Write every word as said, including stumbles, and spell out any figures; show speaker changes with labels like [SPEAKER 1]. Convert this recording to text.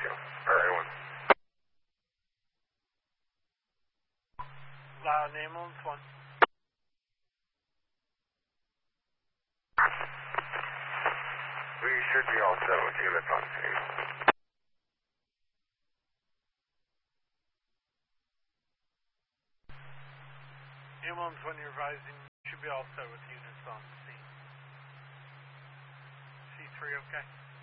[SPEAKER 1] you. Very one.
[SPEAKER 2] Loud ambulance one.
[SPEAKER 1] We should be all set with units on scene.
[SPEAKER 2] Ambulance one, you're advising you should be all set with units on scene. C three okay?